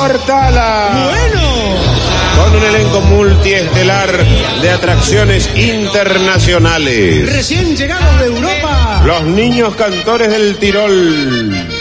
Cuartala. Bueno. Con un elenco multiestelar de atracciones internacionales. Recién llegados de Europa. Los niños cantores del Tirol.